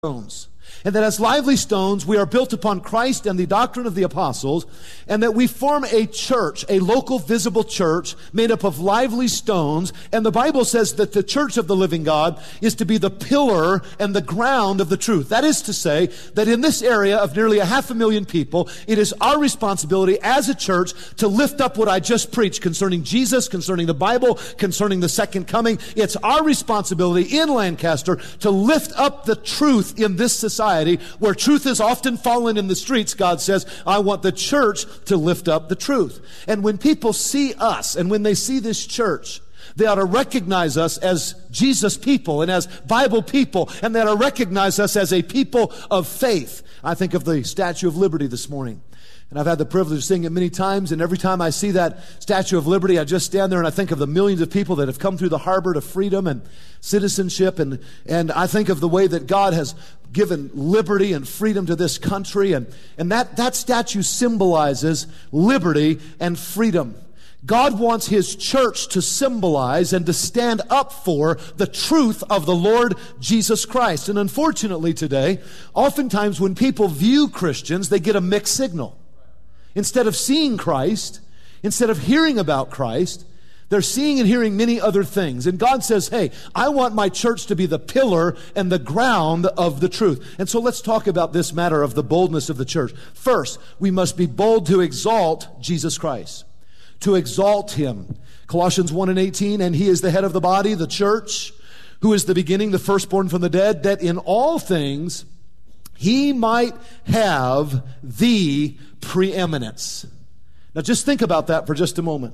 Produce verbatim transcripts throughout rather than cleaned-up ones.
stones. And that as lively stones, we are built upon Christ and the doctrine of the apostles, and that we form a church, a local visible church made up of lively stones. And the Bible says that the church of the living God is to be the pillar and the ground of the truth. That is to say that in this area of nearly a half a million people, it is our responsibility as a church to lift up what I just preached concerning Jesus, concerning the Bible, concerning the second coming. It's our responsibility in Lancaster to lift up the truth in this society. Where truth is often fallen in the streets, God says, I want the church to lift up the truth. And when people see us, and when they see this church, they ought to recognize us as Jesus people and as Bible people, and they ought to recognize us as a people of faith. I think of the Statue of Liberty this morning. And I've had the privilege of seeing it many times, and every time I see that Statue of Liberty, I just stand there and I think of the millions of people that have come through the harbor to freedom and citizenship, and, and I think of the way that God has given liberty and freedom to this country, and, and that, that statue symbolizes liberty and freedom. God wants His church to symbolize and to stand up for the truth of the Lord Jesus Christ. And unfortunately today, oftentimes when people view Christians, they get a mixed signal. Instead of seeing Christ, instead of hearing about Christ, they're seeing and hearing many other things. And God says, hey, I want my church to be the pillar and the ground of the truth. And so let's talk about this matter of the boldness of the church. First, we must be bold to exalt Jesus Christ, to exalt Him. Colossians one and eighteen, and He is the head of the body, the church, who is the beginning, the firstborn from the dead, that in all things He might have the preeminence. Now just think about that for just a moment.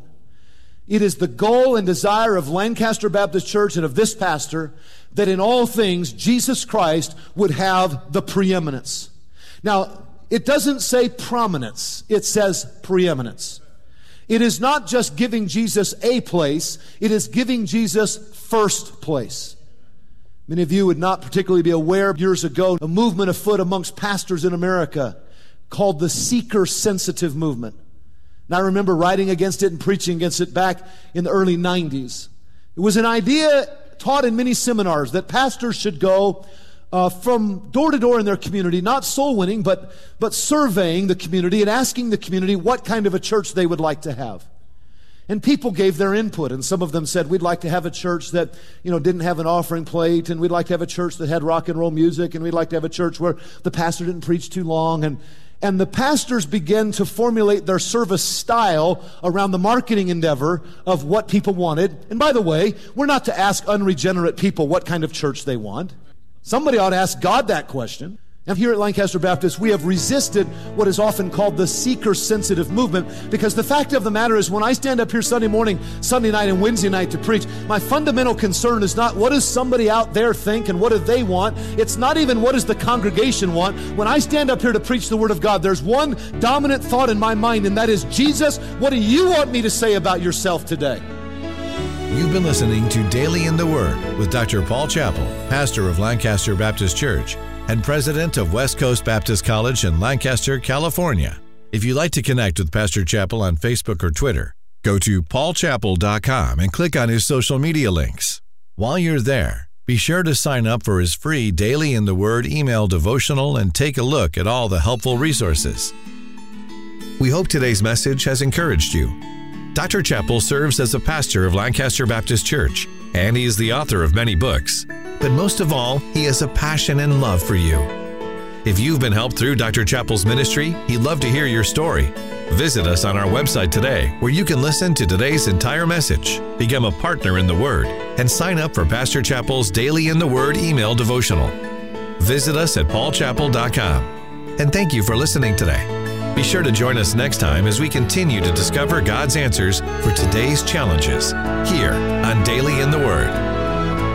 It is the goal and desire of Lancaster Baptist Church and of this pastor that in all things Jesus Christ would have the preeminence. Now, it doesn't say prominence, it says preeminence. It is not just giving Jesus a place, it is giving Jesus first place. Many of you would not particularly be aware, years ago, a movement afoot amongst pastors in America called the seeker-sensitive movement. And I remember writing against it and preaching against it back in the early nineties. It was an idea taught in many seminars that pastors should go uh, from door to door in their community, not soul winning, but, but surveying the community and asking the community what kind of a church they would like to have. And people gave their input, and some of them said, we'd like to have a church that, you know, didn't have an offering plate, and we'd like to have a church that had rock and roll music, and we'd like to have a church where the pastor didn't preach too long. And, and the pastors began to formulate their service style around the marketing endeavor of what people wanted. And by the way, we're not to ask unregenerate people what kind of church they want. Somebody ought to ask God that question. And here at Lancaster Baptist, we have resisted what is often called the seeker-sensitive movement, because the fact of the matter is when I stand up here Sunday morning, Sunday night, and Wednesday night to preach, my fundamental concern is not what does somebody out there think and what do they want. It's not even what does the congregation want. When I stand up here to preach the Word of God, there's one dominant thought in my mind, and that is, Jesus, what do you want me to say about yourself today? You've been listening to Daily in the Word with Doctor Paul Chappell, pastor of Lancaster Baptist Church and president of West Coast Baptist College in Lancaster, California. If you'd like to connect with Pastor Chappell on Facebook or Twitter, go to paul chappell dot com and click on his social media links. While you're there, be sure to sign up for his free Daily in the Word email devotional and take a look at all the helpful resources. We hope today's message has encouraged you. Doctor Chappell serves as a pastor of Lancaster Baptist Church, and he is the author of many books. But most of all, he has a passion and love for you. If you've been helped through Doctor Chappell's ministry, he'd love to hear your story. Visit us on our website today, where you can listen to today's entire message, become a partner in the Word, and sign up for Pastor Chappell's Daily in the Word email devotional. Visit us at paul chappell dot com. And thank you for listening today. Be sure to join us next time as we continue to discover God's answers for today's challenges here on Daily in the Word.